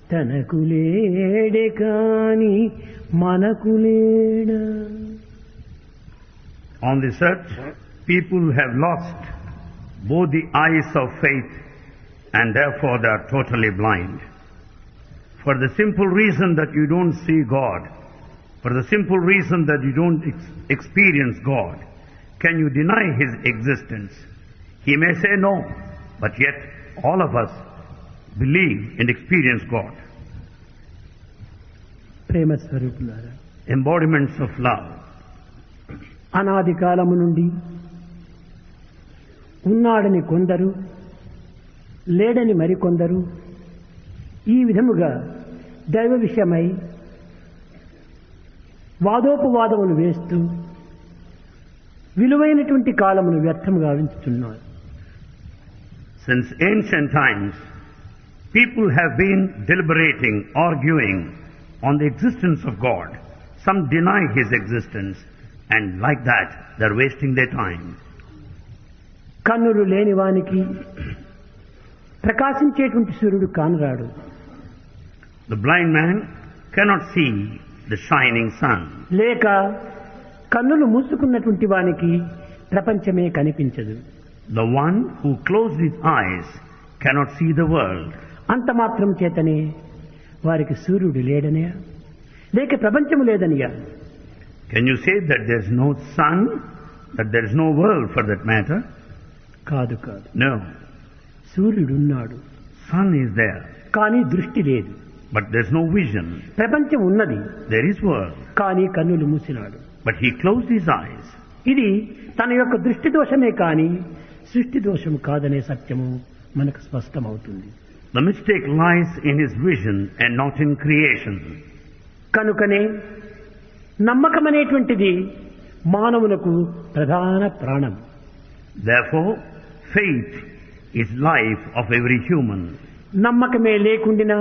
తనకు లేడే కాని మనకు లేడా. On this earth, people have lost both the eyes of faith and therefore they are totally blind. For the simple reason that you don't see God, for the simple reason that you don't experience God, can you deny His existence? He may say no, but yet all of us believe and experience God. ప్రేమ స్వరూపులారా, Embodiments of love. అనాది కాలము నుండి ఉన్నాడని కొందరు, లేడని మరికొందరు ఈ విధముగా దైవ విషయమై వాదోపవాదములు వేస్తూ విలువైనటువంటి కాలమును వ్యర్థము గావించుతున్నారు. Since ancient times, people have been deliberating, arguing on the existence of God. Some deny His existence, and like that, they're wasting their time. కన్నులు లేని వానికి ప్రకాశించేటువంటి సూర్యుడు కానరాడు. The blind man cannot see the shining sun. లేక కన్నులు మూసుకున్నటువంటి వానికి ప్రపంచమే కనిపించదు. The one who closed his eyes cannot see the world. అంత మాత్రం చేతనే వారికి సూర్యుడు లేడనియా, లేక ప్రపంచము లేదనియా? Can you say that there's no sun, that there's no world for that matter? కాదు కాదు. No. సూర్యుడున్నాడు, Sun is there, కానీ దృష్టి లేదు. but there's no vision. ప్రపంచం ఉన్నది, There is world, కానీ కన్నులు మూసినాడు. but he closed his eyes. ఇది తన యొక్క దృష్టి దోషమే కానీ సృష్టి దోషము కాదనే సత్యము మనకు స్పష్టమవుతుంది. The mistake lies in his vision and not in creation. కనుకనే నమ్మకం అనేటువంటిది మానవులకు ప్రధాన ప్రాణం. Therefore, faith is life of every human. నమ్మకమే లేకుండినా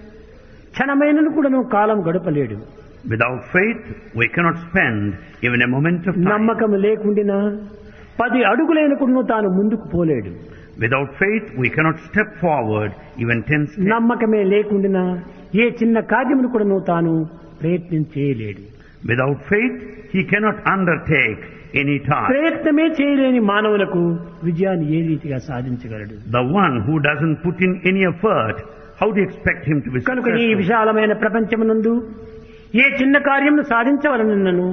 క్షణమైనను కూడాను కాలం గడపలేడు. Without faith, we cannot spend even a moment of time. నమ్మకం లేకుండినా 10 అడుగులైన కూడాను తాను ముందుకు పోలేడు. Without faith, we cannot step forward even 10 steps. నమ్మకమే లేకుండినా ఏ చిన్న కార్యమును కూడాను తాను ప్రయత్నం చేయలేడు. Without faith, he cannot undertake any task. ప్రయత్నమే చేయలేని మానవులకు విజయాన్ని ఏ రీతిగా సాధించగలడు? The one who doesn't put in any effort, how do you expect him to be కనుక ఈ successful? విశాలమైన ప్రపంచమునందు ఏ చిన్న కార్యమును సాధించవలనను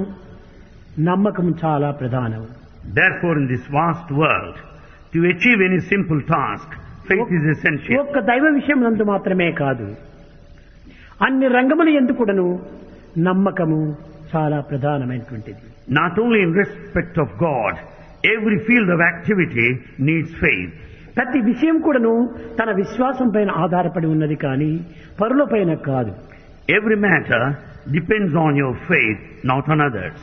నమ్మకం చాలా ప్రధానం. Therefore, in this vast world, to achieve any simple task, faith is essential. ఒక్క దైవ విషయం నందు మాత్రమే కాదు, అన్ని రంగముల యందు కూడాను నమ్మకము చాలా ప్రధానమైనటువంటిది. Not only in respect of God, every field of activity needs faith. ప్రతి విషయం కూడాను తన విశ్వాసం పైన ఆధారపడి ఉన్నది కానీ పరులపైన కాదు. Every matter depends on your faith, not on others.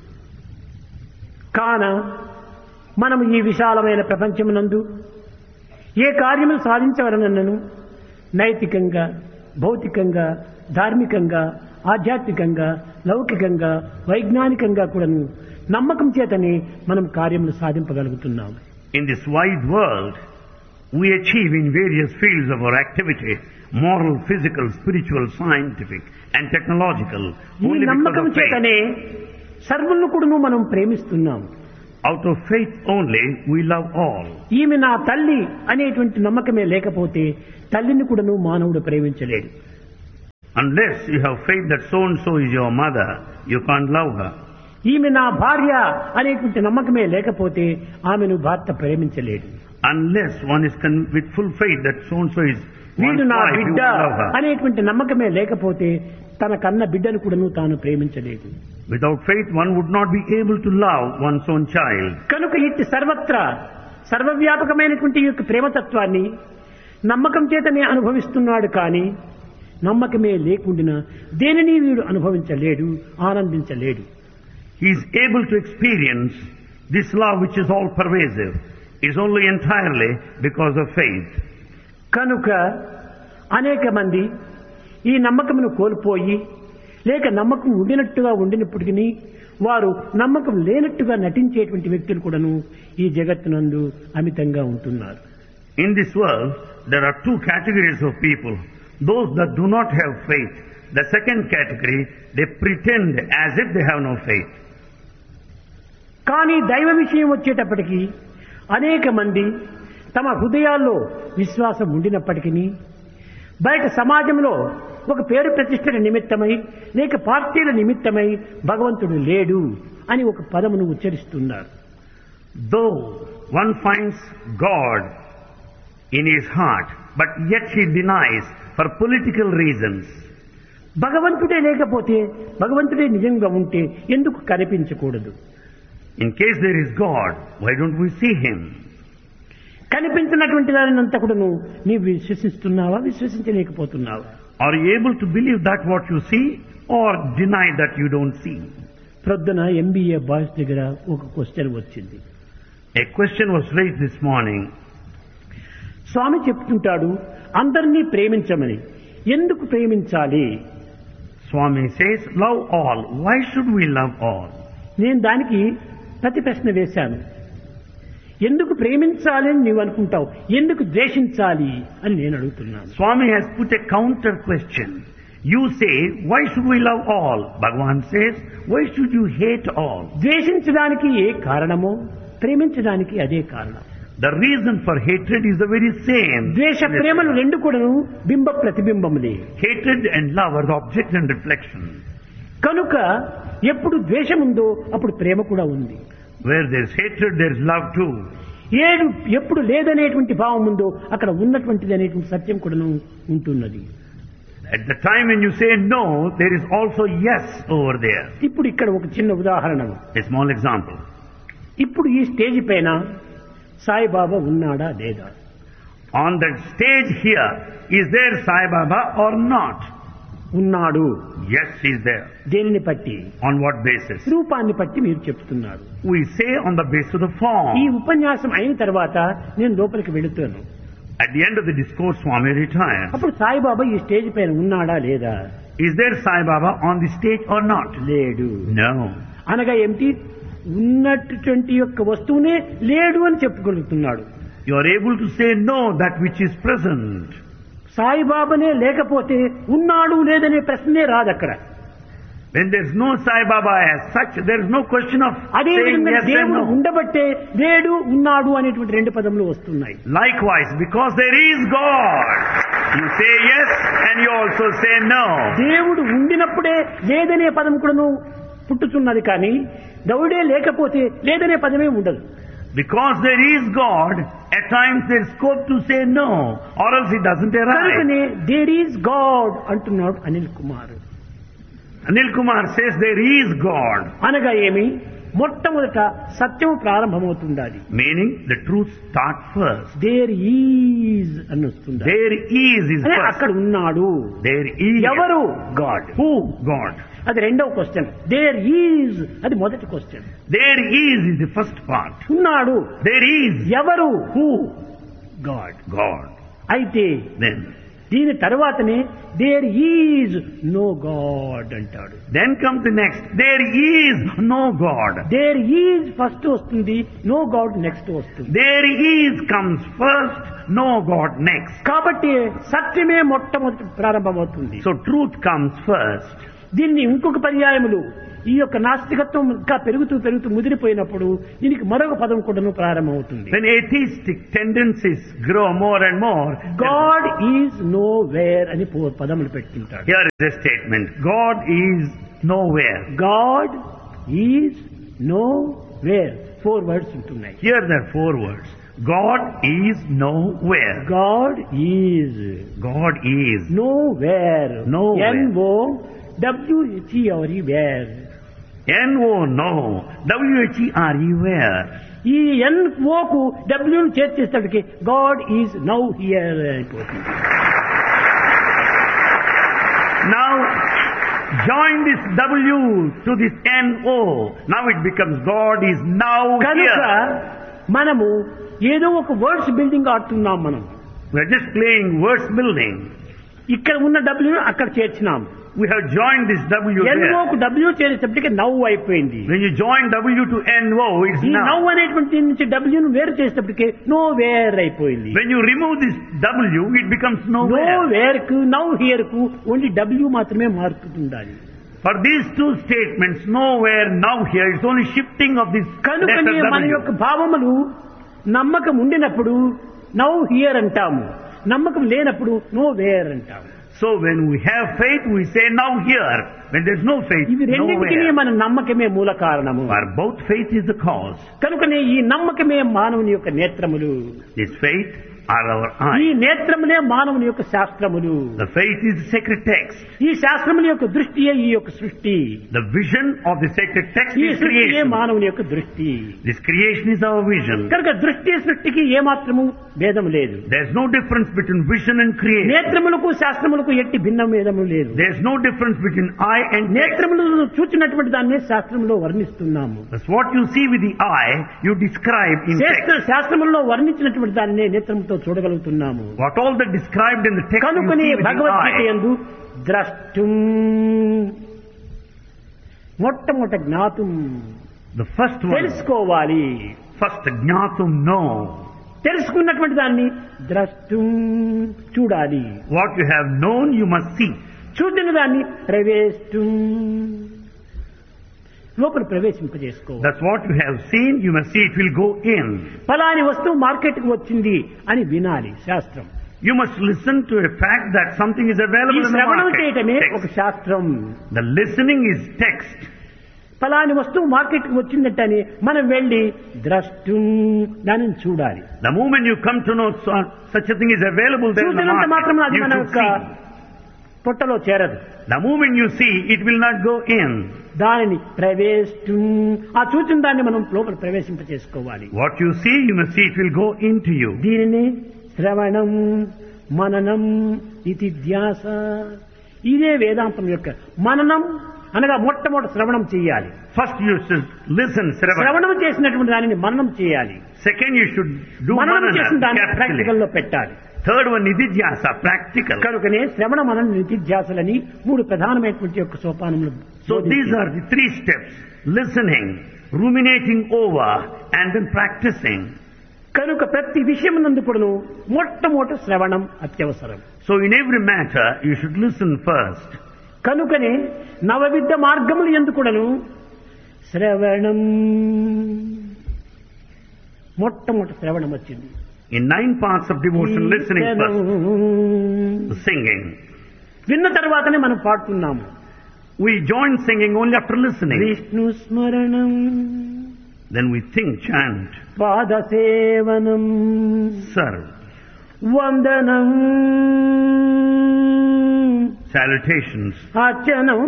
కాన మనం ఈ విశాలమైన ప్రపంచమునందు ఏ కార్యములు సాధించవలనను నైతికంగా, భౌతికంగా, ధార్మికంగా, ఆధ్యాత్మికంగా, లౌకికంగా, వైజ్ఞానికంగా కూడాను నమ్మకం చేతనే మనం కార్యములు సాధింపగలుగుతున్నాం. In this wide world, we achieve in various fields of our activity, moral, physical, spiritual, scientific and technological, ఈ only because నమ్మకం of faith. చేతనే సర్వులను కూడాను మనం ప్రేమిస్తున్నాం. Out of faith only, we love all. ఈమె నా తల్లి అనేటువంటి నమ్మకమే లేకపోతే తల్లిని కూడాను మానవుడు ప్రేమించలేడు. Unless you have faith that so-and-so is your mother, you can't love her. ఈమె నా భార్య అనేటువంటి నమ్మకమే లేకపోతే ఆమెను భర్త ప్రేమించలేడు. Unless one is with full faith that so-and-so is వీడు one's నా wife, you బిడ్డ will love her. అనేటువంటి నమ్మకమే లేకపోతే తన కన్న బిడ్డను కూడాను తాను ప్రేమించలేదు. Without faith, one would not be able to love one's own child. కనుక ఇట్టి సర్వత్రా సర్వవ్యాపకమైనటువంటి ఈ యొక్క ప్రేమతత్వాన్ని నమ్మకం చేతనే అనుభవిస్తున్నాడు కానీ నమ్మకమే లేకుండా దేనిని వీడు అనుభవించలేడు, ఆనందించలేడు. He is able to experience this love which is all pervasive, is only entirely because of faith. కనుక అనేక మంది ఈ నమ్మకమును కోల్పోయి లేక నమ్మకం ఉండినట్టుగా ఉండినప్పటికీ వారు నమ్మకం లేనట్టుగా నటించేటువంటి వ్యక్తులు కూడాను ఈ జగత్తునందు అమితంగా ఉంటున్నారు. In this world, there are two categories of people Those that do not have faith, the second category, they pretend as if they have no faith. కానీ దైవ విషయం వచ్చేటప్పటికి అనేక మంది తమ హృదయాల్లో విశ్వాసం ఉండినప్పటికీ బయట సమాజంలో ఒక పేరు ప్రతిష్టల నిమిత్తమై లేక పార్టీల నిమిత్తమై భగవంతుడు లేడు అని ఒక పదమును ఉచ్చరిస్తున్నారు. Though one finds God in his heart, but yet he denies for political reasons. భగవంతుడే లేకపోతే భగవంతుడే నిజంగా ఉంటే ఎందుకు కనిపించకూడదు? In case there is God, why don't we see him? కనిపించినటువంటి దానినంతా కూడా నీవు విశ్వసిస్తున్నావా, విశ్వసించలేకపోతున్నావా? Are you able to believe that what you see or deny that you don't see? ప్రొద్దున MBA బాయ్స్ దగ్గర ఒక క్వశ్చన్ వచ్చింది. A question was raised this morning. స్వామి చెప్తుంటాడు అందరినీ ప్రేమించమని. ఎందుకు ప్రేమించాలి? Swami says, love all. Why should we love all? నేను దానికి ప్రతి ప్రశ్న వేశాను. ఎందుకు ప్రేమించాలి అని నీవు అనుకుంటావు, ఎందుకు ద్వేషించాలి అని నేను అడుగుతున్నాను. Swami has put a counter question. You say, why should we love all? Bhagavan says, why should you hate all? ద్వేషించడానికి ఏ కారణమో ప్రేమించడానికి అదే కారణం. The reason for hatred is the very same. ద్వేష ప్రేమలు రెండు కూడాను బింబ ప్రతిబింబములే. Hatred and love are the object and reflection. కనుక ఎప్పుడు ద్వేషం ఉందో అప్పుడు ప్రేమ కూడా ఉంది. Where there is hatred, there is love too. ఎప్పుడు లేదనేటువంటి భావం ఉందో అక్కడ ఉన్నటువంటిది అనేటువంటి సత్యం కూడా ఉంటున్నది. At the time when you say no, there is also yes over there. ఇప్పుడు ఇక్కడ ఒక చిన్న ఉదాహరణ. A small example. ఇప్పుడు ఈ స్టేజ్ పైన సాయిబాబా ఉన్నాడా లేదా? On that stage here, is there Sai Baba or not? ఉన్నాడు. Yes, he is there. దేనిని బట్టి? On what basis? రూపాన్ని బట్టి మీరు చెప్తున్నారు. We say on the basis of the form. ఈ ఉపన్యాసం అయిన తర్వాత నేను లోపలికి వెళుతాను. At the end of the discourse, Swami retires. అప్పుడు సాయిబాబా ఈ స్టేజ్ పైన ఉన్నాడా లేదా? Is there Sai Baba on the stage or not? లేడు. No. అనగా ఏమిటి? ఉన్నటువంటి యొక్క వస్తువునే లేడు అని చెప్పుకొలుగుతున్నాడు. You are able to say no, that which is present. సాయిబాబానే లేకపోతే ఉన్నాడు లేదనే ప్రశ్నే రాదు అక్కడ. When there is no Sai Baba as such, there is no question of అదే saying విధంగా yes and దేవుడు no. ఉండబట్టే లేడు ఉన్నాడు అనేటువంటి రెండు పదములు వస్తున్నాయి. Likewise, because there is God, you say yes and you also say no. దేవుడు ఉండినప్పుడే లేదనే పదం కూడాను పుట్టుతున్నది, కానీ దేవుడే లేకపోతే లేదనే పదమే ఉండదు. Because there is God, at times there is scope to say no, or else it doesn't arise. కనుకనే దేర్ ఈజ్ గాడ్ అంటున్నాడు Anil Kumar. Anil Kumar says there is God. అనగా ఏమి? మొట్టమొదట సత్యము ప్రారంభమవుతుండాలి. Meaning the truth starts first. There is అని వస్తుంది. There is first. అక్కడ ఉన్నాడు. There is. ఎవరు? గాడ్. Who? God. అది రెండవ క్వశ్చన్. దేర్ ఈజ్ అది మొదటి question. There is the first part. ఉన్నాడు. There is. ఎవరు? Who? గాడ్. God. అయితే Then. దీని తర్వాతనే దేర్ ఈజ్ నో గాడ్ అంటాడు. Then comes the next. There is no God. There is first వస్తుంది, నో గాడ్ నెక్స్ట్ వస్తుంది. There is comes first, no God next. కాబట్టి సత్యమే మొట్టమొదటి ప్రారంభమవుతుంది. So truth comes first. దీన్ని ఇంకొక పర్యాయములు ఈ యొక్క నాస్తికత్వం ఇంకా పెరుగుతూ ముదిరిపోయినప్పుడు దీనికి మరొక పదం కూడా ప్రారంభమవుతుంది. When atheistic tendencies grow more and more, God is know where అని పదములు పెట్టుకుంటాడు. here is a statement. God is nowhere. God is know where. 4 words ఉంటున్నాయి. Here there are 4 words. God is nowhere. God is. God is. Know where. Nowhere. NOWHERE wear. N-O, no. W-H-E-R-E, where? ఈ NO కు W ను చేర్చేస్తాడికి God is now here అయిపోతుంది. Now, join this W to this N-O. Now it becomes God is now కనుక here. మనము ఏదో ఒక words building ఆడుతున్నాం. మనం We are just playing words building. ఇక్కడ ఉన్న W ను అక్కడ చేర్చినాం. we have joined this W NO there. కు W చేసేటప్పటికి నవ్వు అయిపోయింది. When you join W to NO, it's ఈ now. నవ్వు అనేటువంటి నుంచి W ను వేరు చేసేటప్పటికి నో వేర్ అయిపోయింది. When you remove this W, it becomes no nowhere. Wear కు నవ్ హియర్ కు ఓన్లీ W మాత్రమే మారుతుండాలి. For these two statements, nowhere, now here, it's only shifting of this కనుకనే letter మన W. యొక్క భావములు నమ్మకం ఉండినప్పుడు నవ్ హియర్ అంటాము, నమ్మకం లేనప్పుడు నో వేర్ అంటాము. So when we have faith, we say now here. When there's no faith, ఇవి రెండింటికి nowhere. మన నమ్మకమే మూల కారణము. For both faith is the cause. కనుకనే ఈ నమ్మకమే మానవుని యొక్క నేత్రములు. This faith are our ఈ eyes. నేత్రములే మానవుని యొక్క శాస్త్రములు. The faith is the sacred text. ఈ శాస్త్రముల యొక్క దృష్టియే ఈ యొక్క సృష్టి. The vision of the sacred text ఈ is సృష్టియే creation. మానవుని యొక్క దృష్టి. This creation is our vision. కనుక దృష్టి సృష్టికి ఏమాత్రము భేదం లేదు. There's no difference between vision and creation. నేత్రములకు శాస్త్రములకు ఎట్టి భిన్నం భేదము లేదు. There's no difference between eye and text. నేత్రములు చూచినటువంటి దాన్ని శాస్త్రంలో వర్ణిస్తున్నాము. That's what you see with the eye, you describe in text. శాస్త్రములో వర్ణించినటువంటి దాన్ని నేత్రముతో చూడగలుగుతున్నాము. What all that described in the text you కనుకనే see with the Bhagavad Gita eye. యందు ద్రష్టుం మొట్టమొదట జ్ఞాతుం The first one, తెలుసుకోవాలి. first జ్ఞాతుం, know. తెలుసుకున్నటువంటి దాన్ని ద్రష్టుం చూడాలి. What you have known, you must see. చూసిన దాన్ని ప్రవేశం లోపల ప్రవేశింపజేసుకోవాలి. That's what you have seen, you must see it will go in. ఫలాని వస్తువు మార్కెట్కి వచ్చింది అని వినాలి శాస్త్రం. You must listen to a fact that something is ఈ available in the శ్రవణం market. చేయటమే ఒక Text. శాస్త్రం. The listening is text. ఫలాని వస్తువు మార్కెట్కి వచ్చిందంటే మనం వెళ్ళి ద్రష్టుం దానిని చూడాలి. The moment you come to know such a thing is available there in the చూసినంత మాత్రం market, అది you మన should యొక్క see. పొట్టలో చేరదు. The moment you see, it will not go in. దానిని ప్రవేశం ఆ చూచిన దాన్ని మనం లోపల ప్రవేశింపచేసుకోవాలి. What you see, you must see it will go into you. దీనిని శ్రవణం మననం నిధిధ్యాస, ఇదే వేదాంతం యొక్క మననం అనగా మొట్టమొదటి శ్రవణం చేయాలి. First you should listen, Sravana. శ్రవణం చేసినటువంటి దానిని మననం చేయాలి. Second you should do మననం చేసిన manana, దాన్ని capitally. ప్రాక్టికల్ లో పెట్టాలి. Third one, nididhyasa, practical. కనుకనే శ్రవణ మనన నిధిధ్యాసలని మూడు ప్రధానమైనటువంటి యొక్క సోపానములు. So these are the three steps: listening, ruminating over, and then practicing. కనుక ప్రతి విషయమునందు కూడాను మొట్టమొదటి శ్రవణం అత్యవసరం. So in every matter, you should listen first. కనుకనే నవవిధ మార్గములు యందు కూడాను శ్రవణం మొట్టమొదటి శ్రవణం వచ్చింది. In 9 parts of devotion, listening first, singing. విన్న తర్వాతనే మనం పాడుతున్నాము. We join singing only after listening. Vishnu స్మరణం Then we think, chant, పాద సేవనం serve, వందనం salutations, అర్చనం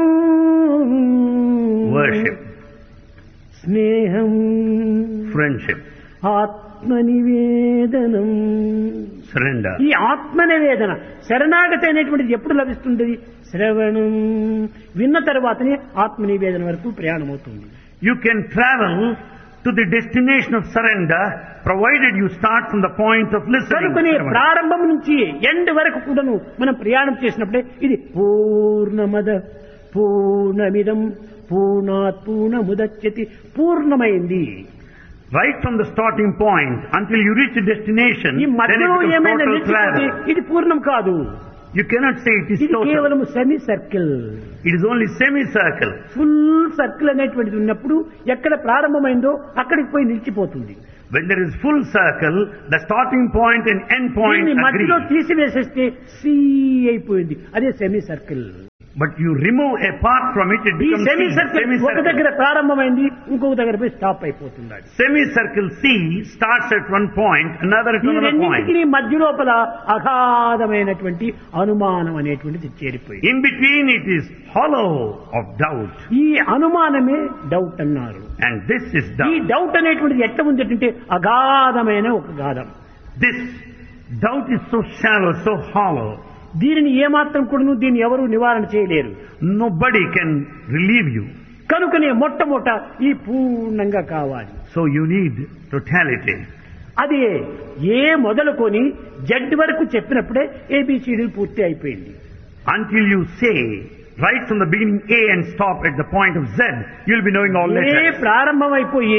worship, స్నేహం friendship, ఆత్మనివేదనం. surrender. ఈ ఆత్మనివేదన శరణాగతి అనేటువంటిది ఎప్పుడు లభిస్తుంది? శ్రవణం విన్న తర్వాతనే ఆత్మనివేదన వరకు ప్రయాణం అవుతుంది. You can travel to the destination of surrender provided you start from the point of listening. కనుకనే ప్రారంభం నుంచి ఎండ్ వరకు కూడాను మనం ప్రయాణం చేసినప్పుడే ఇది పూర్ణమద పూర్ణమిదం పూర్ణాత్ పూర్ణముదచ్యతి పూర్ణమైంది. Right from the starting point until you reach the destination, ఈ then it మధ్యలో becomes ఏమైనా total నిలిచిపోతే travel. ఇది పూర్ణం కాదు. You cannot say it is ఇది total. కేవలం semi circle. It is only semicircle. Full circle అనేటువంటిది ఉన్నప్పుడు ఎక్కడ ప్రారంభమైందో అక్కడికి పోయి నిలిచిపోతుంది. When there is full circle, the starting point and end point దీన్ని agree. మధ్యలో తీసివేసేస్తే సి అయిపోయింది, అదే semi circle. But you remove a part from it, it ఈ becomes సెమీ C, సర్కిల్ ఒక semicircle. దగ్గర ప్రారంభమైంది, ఇంకొక దగ్గర పోయి స్టాప్ అయిపోతుంది. అది Semicircle C starts at one point, another at ఈ another point. రెండింటికి మధ్య లోపల అగాధమైనటువంటి అనుమానం అనేటువంటిది చేరిపోయింది. In between it is hollow of doubt. ఈ అనుమానమే డౌట్ అన్నారు. And this is ఈ doubt. డౌట్ అనేటువంటిది ఎట్లా ఉంది అంటే అగాధమైన ఒక Gadham. This doubt is so shallow, so hollow. దీనిని ఏమాత్రం కూడాను దీన్ని ఎవరు నివారణ చేయలేరు. Nobody can relieve you. కనుకనే మొట్టమొదట ఈ పూర్ణంగా కావాలి. So you need totality. అది ఏ మొదలుకొని జడ్ వరకు చెప్పినప్పుడే ఏబిసిడీలు పూర్తి అయిపోయింది. Until you say right from the beginning A and stop at the point of Z, you'll be knowing all A letters. ప్రారంభమైపోయి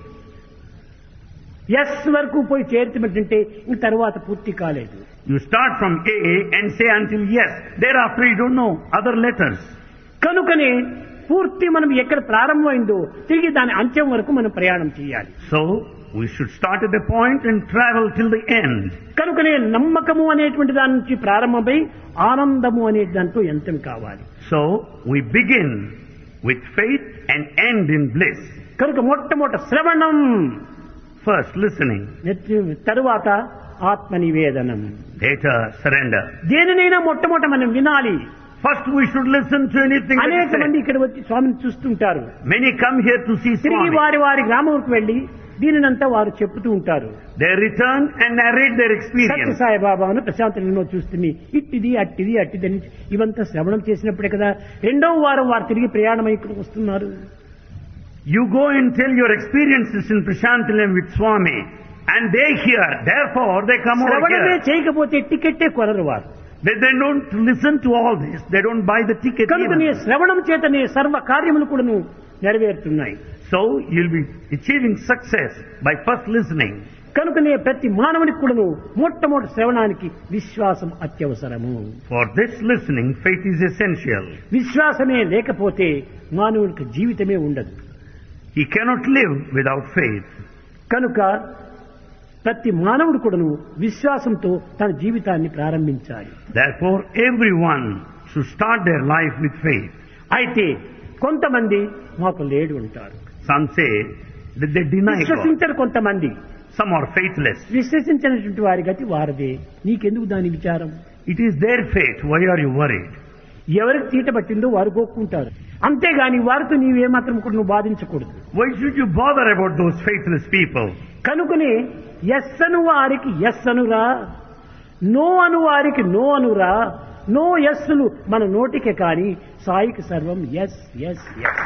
yes వరకు పోయి చేర్చమంటుంటే ఇంక తర్వాత పూర్తి కాలేదు. You start from A and say until yes. Thereafter you don't know other letters. కనుకనే పూర్తి మనం ఎక్కడ ప్రారంభమైందో తిరిగి దాని అంత్యం వరకు మనం ప్రయాణం చేయాలి. So, we should start at a point and travel till the end. కనుకనే నమ్మకము అనేటువంటి దాని నుంచి ప్రారంభమై ఆనందము అనే దాంట్లో అంతం కావాలి. So, we begin with faith and end in bliss. కనుక మొట్టమొదట శ్రవణం, First, listening. తరువాత ఆత్మ నివేదనం. Later, surrender. దేనినైనా మొట్టమొదట మనం వినాలి. First, we should listen to anything that అనేక is మంది said. ఇక్కడ వచ్చి స్వామిని చూస్తుంటారు. Many come here to see తిరిగి Swami. వారి వారి గ్రామంకు వెళ్లి దీనినంతా వారు చెప్తూ ఉంటారు. They return and narrate their Satya experience. సాయిబాబాను ప్రశాంతంలో చూస్తుంది, ఇట్టిది అట్టిది అట్టిదని ఇవంతా శ్రవణం చేసినప్పుడే కదా రెండవ వారం వారు తిరిగి ప్రయాణం ఇక్కడికి వస్తున్నారు. You go and tell your experiences in Prashantilam with Swami, and they hear. Therefore, they come over శ్రవణమే here. చేయకపోతే టికెట్టే కొనరు వారు. They don't listen to all this. They don't buy the ticket కనుక నీ even. శ్రవణం చేతనే సర్వ కార్యములు కూడాను నెరవేరుతున్నాయి. So, you'll be achieving success by first listening. కనుకనే ప్రతి మానవునికి కూడాను మొట్టమొదటి శ్రవణానికి విశ్వాసం అత్యవసరము. For this listening, faith is essential. విశ్వాసమే లేకపోతే మానవునికి జీవితమే ఉండదు. He cannot live without faith. కనుక ప్రతి మానవుడు కూడాను విశ్వాసంతో తన జీవితాన్ని ప్రారంభించాలి. Therefore, everyone should start their life with faith. అయితే కొంతమంది మాకు లేడు ఉంటారు, Some say that they deny God. విశ్వసించరు. కొంతమంది Some are faithless. విశ్వసించినటువంటి వారి గతి వారదే, నీకెందుకు దాని విచారం? It is their fate. Why are you worried? ఎవరికి చీట పట్టిందో వారు గోక్కుంటారు. అంతేగాని వారితో నీవేమాత్రం కూడా నువ్వు బాధించకూడదు. Why should you bother about those faithless people? కనుకనే ఎస్ అను వారికి ఎస్ అనురా, నో అను వారికి నో అనురా. నో ఎస్సులు మన నోటికే కాని సాయికి సర్వం ఎస్ ఎస్ ఎస్.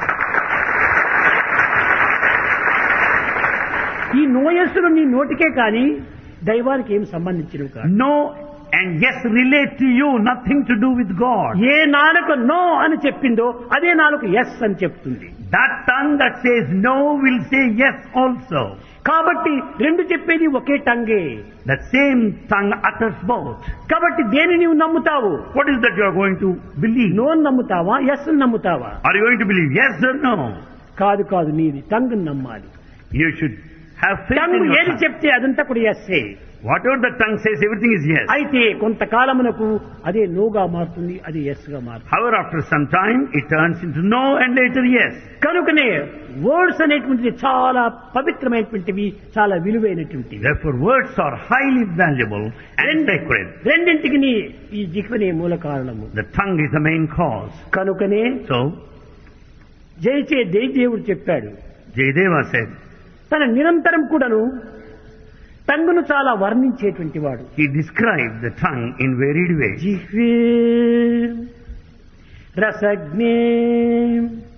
ఈ నో ఎస్సులు నీ నోటికే కాని దైవానికి ఏం సంబంధించినవి కాదు. No and yes relate to you, nothing to do with God. ఏ నాలుక నో అని చెప్పిందో అదే నాలుక ఎస్ అని చెప్తుంది. That tongue that says no will say yes also. కాబట్టి రెండు చెప్పేది ఒకే టంగే. That same tongue utters both. కాబట్టి దేని నీవు నమ్ముతావు? What is that you are going to believe? No నమ్ముతావా, ఎస్ నమ్ముతావా? Are you going to believe yes or no? కాదు కాదు, నీది టంగ్ నమ్మాలి. You should have faith tongue in your ఏది tongue. చెప్తే అదంతా కూడా essay. Whatever the tongue says, everything is yes. అయితే కొంతకాలమునకు అదే నోగా మారుతుంది, అది ఎస్ గా మారుతుంది. However, after some time, it turns into no and later yes. కనుకనే వర్డ్స్ అనేటువంటిది చాలా పవిత్రమైనటువంటివి, చాలా విలువైనటువంటివి. Therefore, words are highly valuable and sacred. రెండింటికి ఈ జిహ్వనే మూల కారణము. The tongue is the main cause. కనుకనే So, జయదేవుడు చెప్పాడు, Jayadeva said, తన నిరంతరం కూడాను టంగును చాలా వర్ణించేటువంటి వాడు. he described the tongue in varied ways. జిహ్వే రసజ్ఞే